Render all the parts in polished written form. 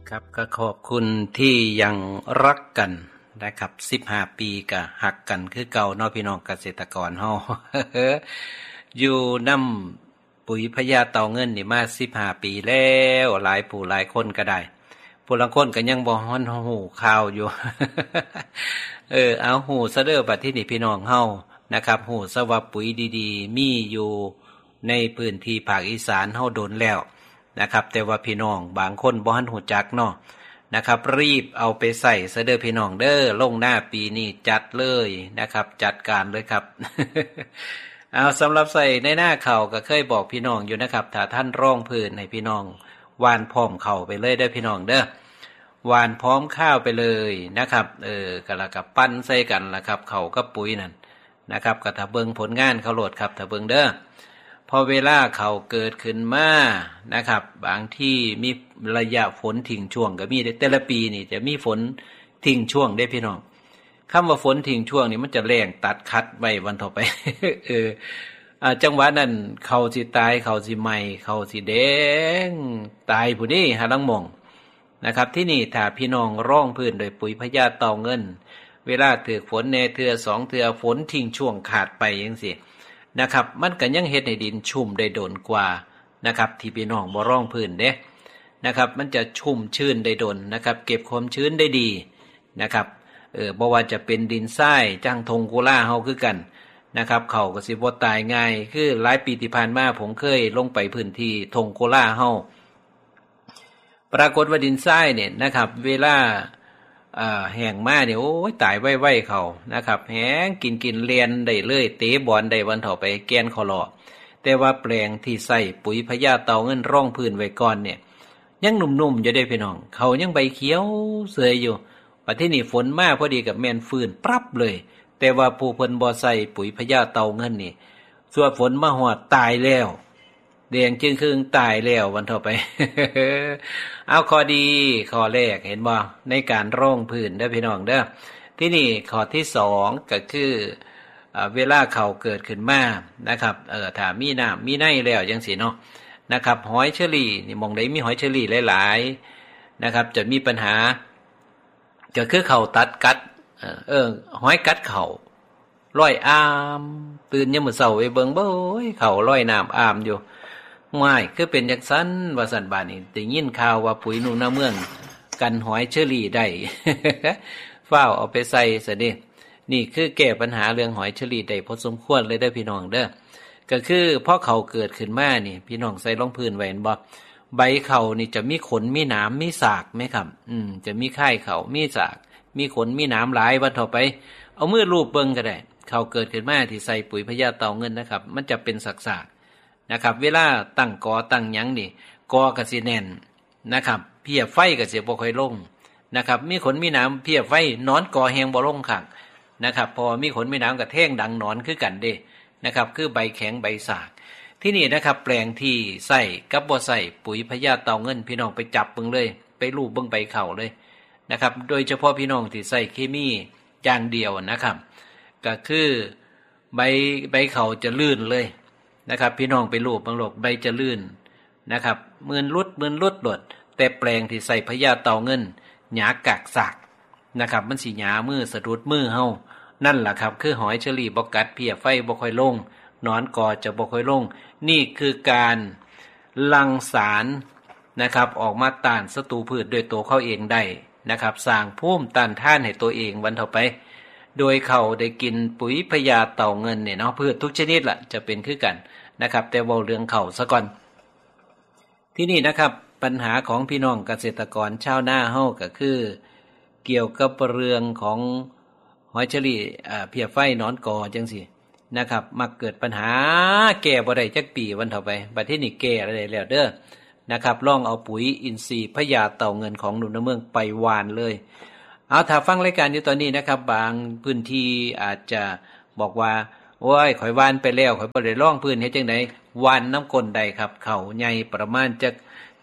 ครับก็ขอบคุณที่ยังรักกันนะครับ15 ปีก็หักกันคือเก่าเนาะพี่น้องเกษตรกรเฮา อยู่นำปุ๋ยพญาเต่าเงินนี่มา15 ปีแล้วหลายผู้หลายคนก็ได้ผู้ลางคนก็ยังบ่ฮ้อนหูข่าวอยู่ เอาหูซะเด้อบัดที่นี่พี่น้องเฮานะครับหูซะว่าปุ๋ยดีๆมีอยู่ในพื้นที่ภาคอีสานเฮาโดนแล้วนะครับแต่ว่าพี่น้องบางคนบ่ทันรู้จักเนาะนะครับรีบเอาไปใส่ซะเด้อพี่น้องเด้อลงหน้าปีนี้จัดเลยนะครับจัดการเลยครับ เอาสำหรับใส่ในหน้าเข่าก็เคยบอกพี่น้องอยู่นะครับถ้าท่านร่องพื้นให้พี่น้องหว่านพร้อมเข่าไปเลยเด้อพี่น้องเด้อหว่านพร้อมข้าวไปเลยนะครับก็แล้วก็ปั้นใส่กันล่ะครับเข่ากับปุ๋ยนั่นนะครับก็ถ้าเบิ่งผลงานเขาโหลดครับถ้าเบิ่งเด้อพอเวลาเขาเกิดขึ้นมานะครับบางที่มีระยะฝนทิ้งช่วงก็มีแต่ละปีนี่จะมีฝนทิ้งช่วงได้พี่น้องคำว่าฝนทิ้งช่วงนี่มันจะแรงตัดคัดไว้วันต่อไป จังหวะนั้นเขาสิตายเขาสิใหม่เขาสิแดงตายผู้นี้หาลังมองนะครับที่นี่ถ้าพี่น้องร่องพื้นโดยปุ๋ยพญาเต่าเงินเวลาถือฝนแน่เทื่อ2เทื่อฝนทิ้งช่วงขาดไปจังซี่นะครับมันก็ยังเฮ็ดให้ดินชุ่มได้โดนกว่านะครับที่พี่น้องบ่ร่องพื้นเด้นะครับมันจะชุ่มชื้นได้โดนนะครับเก็บความชื้นได้ดีนะครับบ่ว่าจะเป็นดินทรายจังทงโกล่าเฮาคือกันนะครับเขาก็สิบ่ตายง่ายคือหลายปีที่ผ่านมาผมเคยลงไปพื้นที่ทงโกล่าเฮาปรากฏว่าดินทรายเนี่ยนะครับเวลาแห้งมาเนี่ยโอ้ยตายไว้ๆเขานะครับแห้งกินเลียนได้เลยเตะบอลได้วันเถ่าไปแกนคอลอแต่ว่าแปลงที่ใส่ปุ๋ยพญาเต่าเงินร่องพื้นไว้ก่อนเนี่ยยังหนุ่มๆอยู่ได้พี่น้องเขายังใบเขียวเสยอยู่ปัจจุบันนี้ฝนมาพอดีกับแม่นฟื้นปรับเลยแต่ว่าผู้เพิ่นบ่ใส่ปุ๋ยพญาเต่าเงินนี่ส่วนฝนมาฮอดตายแล้วแดงจึงครึ่งตายแล้ววันต่อไป เอาข้อดีข้อแรกเห็นบ่ในการร่องพื้นเด้อพี่น้องเด้อที่นี่ข้อที่2ก็คือเวลาเขาเกิดขึ้นมานะครับถ้ามีน้ำมีในแล้วจังซี่เนาะนะครับหอยเชอรี่นี่มองได้มีหอยเชอรี่หลายๆนะครับจะมีปัญหาก็คือเขาตัดกัดหอยกัดเขาลอยอามตื่นยามมื้อเช้าไปเบิ่งเบ้ยเขาลอยน้ำอามอยู่ง่ายคือเป็นจังซั่นว่าซั่นบาดนี้ได้ยินข่าวว่าปุ๋ยหนูนาเมืองกันหอยเชอรี่ได้ ฟ้าวเอาไปใส่ซะเด้นี่คือแก้ปัญหาเรื่องหอยเชอรี่ได้พอสมควรเลยเด้อพี่น้องเด้อก็คือพอเขาเกิดขึ้นมานี่พี่น้องใส่รองพื้นไว้เห็นบ่ใบเขานี่จะมีขนมีหนามมีสากมั้ยครับจะมีค่ายเขามีสากมีขนมีหนามหลายวันต่อไปเอามือลูบเบิ่งก็ได้เขาเกิดขึ้นมาที่ใส่ปุ๋ยพญาเต่าเงินนะครับมันจะเป็นสากๆนะครับเวลาตั้งกอตั้งหยังนี่กอก็สิแน่นนะครับเพียไฟก็สิบ่ค่อยลงนะครับมีขนมีหนามเพียไฟนอนกอแฮงบ่ลงคักนะครับพอมีขนมีหนามก็แท่งดังหนอนคือกันเด้นะครับคือใบแข็งใบสากที่นี่นะครับแปลงที่ใส่กับบ่ใส่ปุ๋ยพญาเต่าเงินพี่น้องไปจับเบิ่งเลยไปลูบเบิ่งใบเขาเลยนะครับโดยเฉพาะพี่น้องที่ใส่เคมีอย่างเดียวนะครับก็คือใบเขาจะลื่นเลยนะครับพี่น้องไปลูบบางโลกใบจะลื่นนะครับมืนลุดหลดแต่แปลงที่ใส่พญาเต่าเงินหยากากสากนะครับมันสิหยามือสะดุดมือเฮานั่นล่ะครับคือหอยเชอรี่บ่กัดเพียไฟบ่ค่อยลงหนอนกอจะบ่ค่อยลงนี่คือการหลั่งสารนะครับออกมาต้านศัตรูพืชด้วยตัวเขาเองได้นะครับสร้างภูมิต้านทานให้ตัวเองวันต่อไปโดยเขาได้กินปุ๋ยพญาเต่าเงินเนี่ยเนาะพืชทุกชนิดล่ะจะเป็นคือกันนะครับแต่เว้าเรื่องเขาซะก่อนที่นี่นะครับปัญหาของพี่น้องเกษตรกรชาวนาเฮาก็คือเกี่ยวกับเรื่องของหอยเชอรี่เพียไฟหนอนกอจังซี่นะครับมักเกิดปัญหาแก้บ่ได้จักปีวันต่อไปบัดนี้นี่แก้ได้แล้วเด้อนะครับลองเอาปุ๋ยอินทรีย์พญาเต่าเงินของหนุนเมืองไปหว่านเลยเอาถ้าฟังรายการอยู่ตอนนี้นะครับบางพื้นที่อาจจะบอกว่าโอ้ยข่อยหว่านไปแล้วข่อยบ่ได้ลองพื้นเฮ็ดจังได๋หว่านน้ำก้นได้ครับเขาใหญ่ประมาณจัก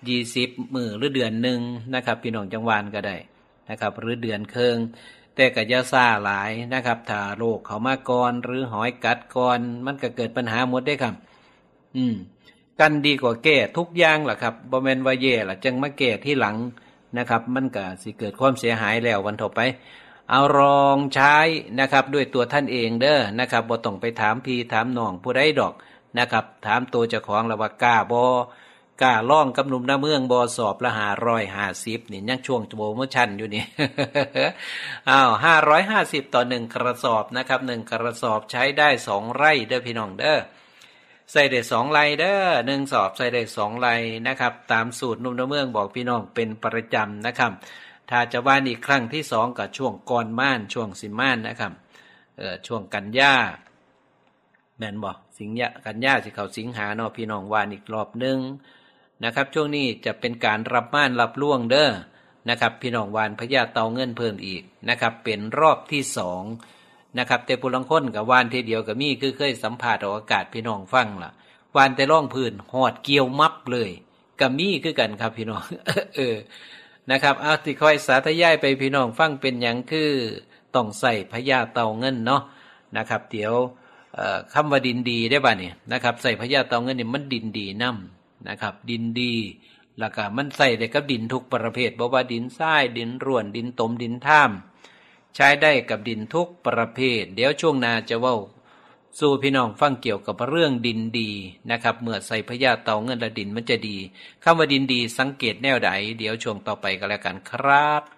20มื้อหรือเดือนนึงนะครับพี่น้องจังหวานก็ได้นะครับหรือเดือนครึ่งแต่ก็อย่าซ่าหลายนะครับถ้าโรคเข้ามาก่อนหรือหอยกัดก่อนมันก็เกิดปัญหาหมดเด้ครับกันดีกว่าแก้ทุกอย่างล่ะครับบ่แม่นว่าแย่ล่ะจังมาแก้ที่หลังนะครับมันก็สิเกิดความเสียหายแล้ววันต่อไปเอาลองใช้นะครับด้วยตัวท่านเองเด้อนะครับบ่ต้องไปถามพี่ถามน้องผู้ใดดอกนะครับถามตัวเจ้าของแล้วว่ากล้าบ่กล้าล่องกับหนุ่มหน้าเมืองบ่สอบละ550นี่ยังช่วงโปรโมชั่นอยู่นี่ อ้าว550ต่อ1กระสอบนะครับ1กระสอบใช้ได้2ไร่เด้อพี่น้องเด้อใส่ได้2ไร่เด้อ1สอบใส่ได้2ไร่นะครับตามสูตรหนุ่มหน้าเมืองบอกพี่น้องเป็นประจำนะครับถ้าจะว่านอีกครั้งที่2ก็ช่วงก่อนม่านช่วงสิม่านนะครับช่วงกันยาแม่นบ่สิงหากันยาสิเข้าสิงหาเนาะพี่น้องว่านอีกรอบนึงนะครับช่วงนี้จะเป็นการรับม่านรับล่วงเด้อนะครับพี่น้องวานพญาเต่าเงินเพิ่มอีกนะครับเป็นรอบที่2นะครับแต่ผู้ลังคนกับวานทีเดียวก็มีคือเคยสัมภาษณ์ออกอากาศพี่น้องฟังล่ะวานแต่ร่องพื้นหอดเกี่ยวมับเลยก็มีคือกันครับพี่น้อง นะครับเอาสิค่อยสาธยายไปพี่น้องฟังเป็นหยังคือต้องใส่พญาเต่าเงินเนาะนะครับเดี๋ยวคำว่าดินดีได้ป่ะเนี่ยนะครับใส่พญาเต่าเงินเนี่ยมันดินดีนำนะครับดินดีแล้วก็มันใส่ได้กับดินทุกประเภทบ่ว่าดินทรายดินร่วนดินตมดินท่ามใช้ได้กับดินทุกประเภทเดี๋ยวช่วงหน้าจะเว้าสู่พี่น้องฟังเกี่ยวกับเรื่องดินดีนะครับเมื่อใส่พญาเต่าเงินและดินมันจะดีคำว่าดินดีสังเกตแนวใดเดี๋ยวช่วงต่อไปก็แล้วกันครับ